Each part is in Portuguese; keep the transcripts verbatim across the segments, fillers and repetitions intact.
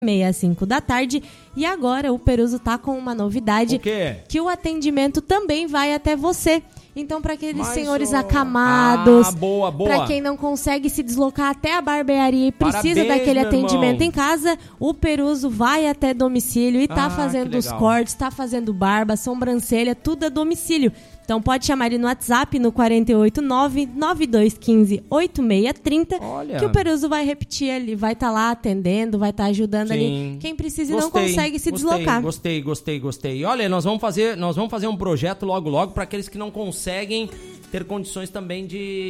meia às cinco da tarde. E agora o Peruso tá com uma novidade. O quê? Que o atendimento também vai até você. Então, para aqueles Mas senhores o... acamados, ah, boa, boa. para quem não consegue se deslocar até a barbearia e precisa Parabéns, daquele atendimento irmão. em casa, o Peruso vai até domicílio e tá Ah, fazendo os cortes, tá fazendo barba, sobrancelha, tudo a domicílio. Então pode chamar ele no WhatsApp no quatro oito nove, nove dois um cinco, oito seis três zero. Olha. Que o Peruso vai repetir ali, vai estar tá lá atendendo, vai estar tá ajudando Sim. ali quem precisa e gostei, não consegue se gostei, deslocar. Gostei, gostei, gostei. Olha, nós vamos fazer, nós vamos fazer um projeto logo, logo para aqueles que não conseguem ter condições também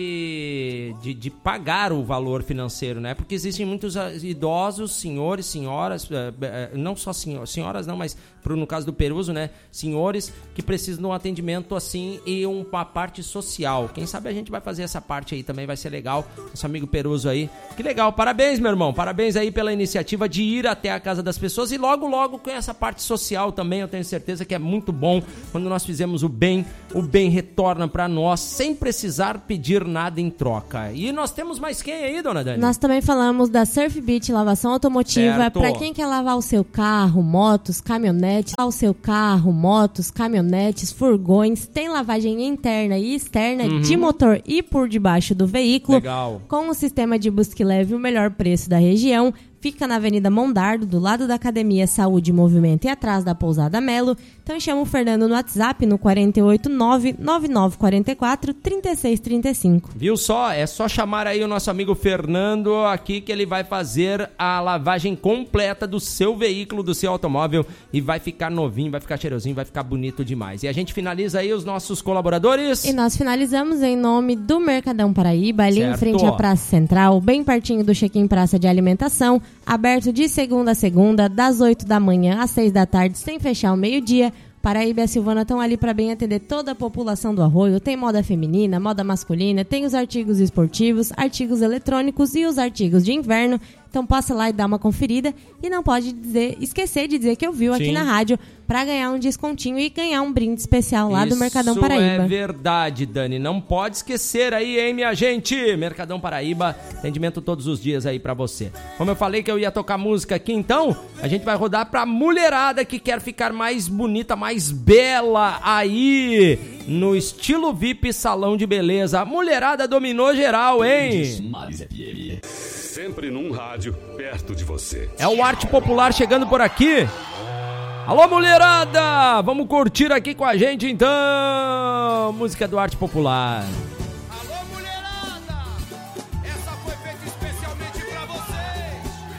de, de, de pagar o valor financeiro, né? Porque existem muitos idosos, senhores, senhoras, não só senhoras, senhoras não, mas no caso do Peruso, né? Senhores que precisam de um atendimento assim e uma parte social. Quem sabe a gente vai fazer essa parte aí também, vai ser legal. Nosso amigo Peruso aí. Que legal, parabéns, meu irmão. Parabéns aí pela iniciativa de ir até a casa das pessoas e logo, logo com essa parte social também, eu tenho certeza que é muito bom quando nós fizemos o bem, o bem retorna para nós sem precisar pedir nada em troca. E nós temos mais quem aí, dona Dani? Nós também falamos da Surf Beach Lavação Automotiva. Para quem quer lavar o seu carro, motos, caminhonetes, o seu carro, motos, caminhonetes, furgões, tem lavagem interna e externa uhum. de motor e por debaixo do veículo. Legal. Com o sistema de busca e leve, o melhor preço da região. Fica na Avenida Mondardo, do lado da Academia Saúde e Movimento e atrás da Pousada Melo. Então chama o Fernando no WhatsApp no quatro oito nove, nove nove quatro quatro, três seis três cinco. Viu só? É só chamar aí o nosso amigo Fernando aqui que ele vai fazer a lavagem completa do seu veículo, do seu automóvel e vai ficar novinho, vai ficar cheirosinho, vai ficar bonito demais. E a gente finaliza aí os nossos colaboradores. E nós finalizamos em nome do Mercadão Paraíba, ali certo. Em frente à Praça Central, bem pertinho do Check-in Praça de Alimentação. Aberto de segunda a segunda, das oito da manhã às seis da tarde, sem fechar o meio-dia. Paraíba e a Silvana estão ali para bem atender toda a população do Arroio. Tem moda feminina, moda masculina, tem os artigos esportivos, artigos eletrônicos e os artigos de inverno. Então passa lá e dá uma conferida. E não pode dizer, esquecer de dizer que eu viu aqui Sim. na rádio para ganhar um descontinho e ganhar um brinde especial lá Isso do Mercadão Paraíba. Isso é verdade, Dani. Não pode esquecer aí, hein, minha gente? Mercadão Paraíba, atendimento todos os dias aí para você. Como eu falei que eu ia tocar música aqui, então, a gente vai rodar pra mulherada que quer ficar mais bonita, mais bela aí no estilo V I P Salão de Beleza. A mulherada dominou geral, hein? Sempre num rádio perto de você. É o Arte Popular chegando por aqui. Alô, mulherada! Vamos curtir aqui com a gente, então. Música do Arte Popular.